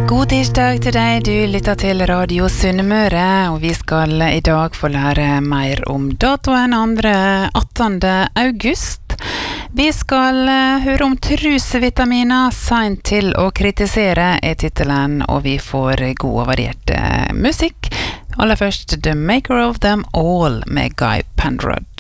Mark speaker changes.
Speaker 1: God tirsdag til deg, du lytter til Radio Sunnmøre, og vi skal I dag få lære mer om datoen 18. august. Vi skal høre om trusvitaminer, sign til å kritisere titelen, og vi får god og variert musikk. Aller først The Maker of Them All med Guy Penrod.